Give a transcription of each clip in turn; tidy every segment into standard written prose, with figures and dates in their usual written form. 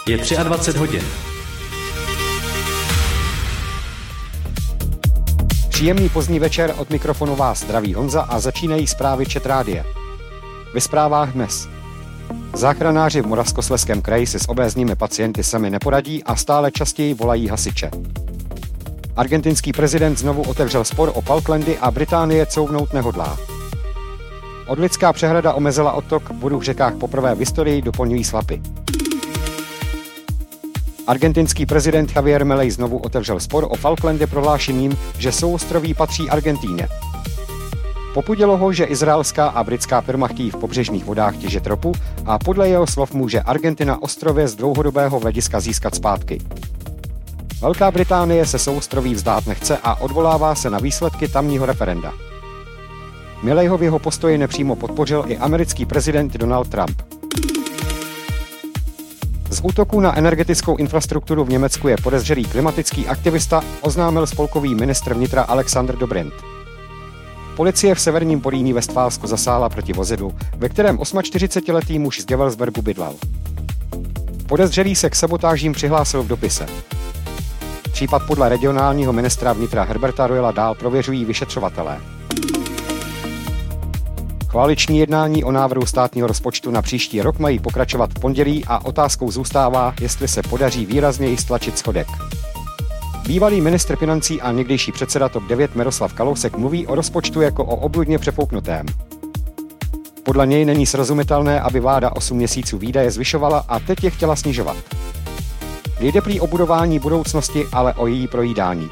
Je 23 hodin. Příjemný pozdní večer, od mikrofonu vás zdraví Honza a začínají zprávy ČT Rádia. Ve zprávách dnes. Záchranáři v Moravskoslezském kraji si s obézními pacienty sami neporadí a stále častěji volají hasiče. Argentinský prezident znovu otevřel spor o Falklandy a Británie couvnout nehodlá. Orlická přehrada omezila odtok, vodu v řekách poprvé v historii doplňují slapy. Argentinský prezident Javier Milei znovu otevřel spor o Falklandy prohlášením, že souostroví patří Argentíně. Popudilo ho, že izraelská a britská firma chtějí v pobřežních vodách těžit ropu a podle jeho slov může Argentina ostrově z dlouhodobého hlediska získat zpátky. Velká Británie se souostroví vzdát nechce a odvolává se na výsledky tamního referenda. Mileiho v jeho postoji nepřímo podpořil i americký prezident Donald Trump. Z útoku na energetickou infrastrukturu v Německu je podezřelý klimatický aktivista, oznámil spolkový ministr vnitra Alexander Dobrindt. Policie v severním Porýní Vestfálsku zasáhla proti vozidlu, ve kterém 48letý muž z Gevelsbergu bydlel. Podezřelý se k sabotážím přihlásil v dopise. Případ podle regionálního ministra vnitra Herberta Royala dál prověřují vyšetřovatelé. Koaliční jednání o návrhu státního rozpočtu na příští rok mají pokračovat v pondělí a otázkou zůstává, jestli se podaří výrazněji stlačit schodek. Bývalý ministr financí a někdejší předseda TOP 09 Miroslav Kalousek mluví o rozpočtu jako o obludně přefouknutém. Podle něj není srozumitelné, aby vláda 8 měsíců výdaje zvyšovala a teď je chtěla snižovat. Nejde prý o budování budoucnosti, ale o její projídání.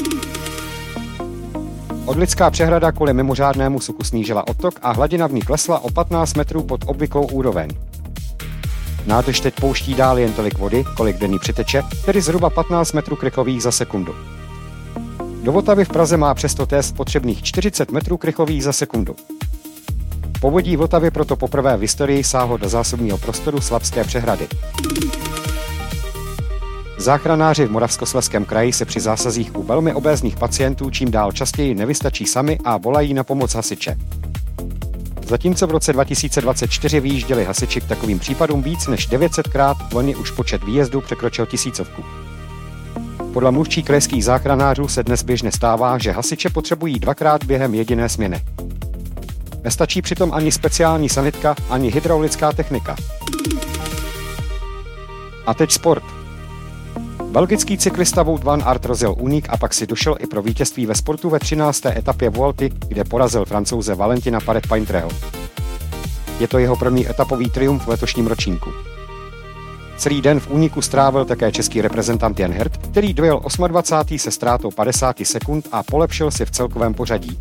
Orlická přehrada kvůli mimořádnému suchu snížila odtok a hladina v ní klesla o 15 metrů pod obvyklou úroveň. Nádrž teď pouští dál jen tolik vody, kolik denní přiteče, tedy zhruba 15 metrů krychlových za sekundu. Do Vltavy v Praze má přesto test potřebných 40 metrů krychlových za sekundu. Povodí Vltavy proto poprvé v historii sáhlo do zásobního prostoru Slabské přehrady. Záchranáři v Moravskoslezském kraji se při zásazích u velmi obézních pacientů čím dál častěji nevystačí sami a volají na pomoc hasiče. Zatímco v roce 2024 vyjížděli hasiči k takovým případům víc než 900krát, loni už počet výjezdů překročil 1000. Podle mluvčí krajských záchranářů se dnes běžně stává, že hasiče potřebují 2krát během jediné směny. Nestačí přitom ani speciální sanitka, ani hydraulická technika. A teď sport. Belgický cyklista Wout van Aert rozjel únik a pak si došel i pro vítězství ve sportu ve 13. etapě Vuelty, kde porazil Francouze Valentina Paret-Paintreho. Je to jeho první etapový triumf v letošním ročníku. Celý den v úniku strávil také český reprezentant Jan Hirt, který dojel 28. se ztrátou 50 sekund a polepšil si v celkovém pořadí.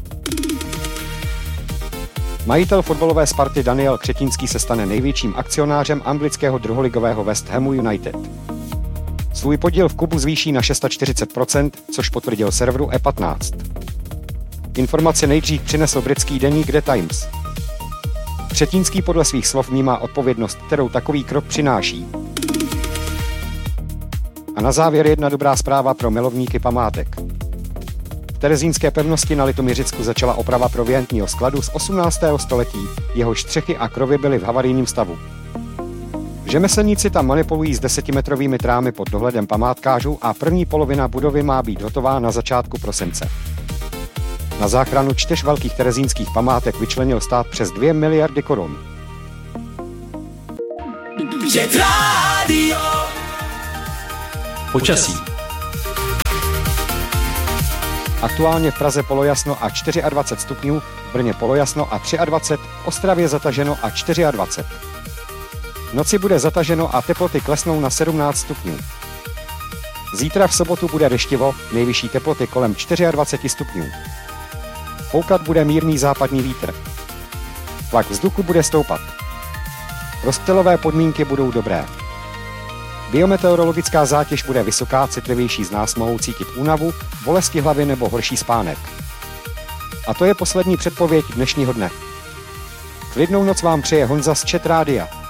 Majitel fotbalové Sparty Daniel Křetínský se stane největším akcionářem anglického druholigového West Hamu United. Svůj podíl v klubu zvýší na 640%, což potvrdil serveru E15. Informace nejdřív přinesl britský deník The Times. Křetínský podle svých slov vnímá odpovědnost, kterou takový krok přináší. A na závěr jedna dobrá zpráva pro milovníky památek. V terezínské pevnosti na Litoměřicku začala oprava proviantního skladu z 18. století, jehož střechy a krovy byly v havarijním stavu. Řemeslníci tam manipulují s 10metrovými trámy pod dohledem památkářů a první polovina budovy má být hotová na začátku prosince. Na záchranu 4 velkých terezínských památek vyčlenil stát přes 2 miliardy korun. Počasí. Aktuálně v Praze polojasno a 24 stupňů, v Brně polojasno a 23, v Ostravě zataženo a 24. V noci bude zataženo a teploty klesnou na 17 stupňů. Zítra v sobotu bude deštivo, nejvyšší teploty kolem 24 stupňů. Foukat bude mírný západní vítr. Tlak vzduchu bude stoupat. Rozptylové podmínky budou dobré. Biometeorologická zátěž bude vysoká, citlivější z nás mohou cítit únavu, bolesti hlavy nebo horší spánek. A to je poslední předpověď dnešního dne. Klidnou noc vám přeje Honza z ČT Rádia.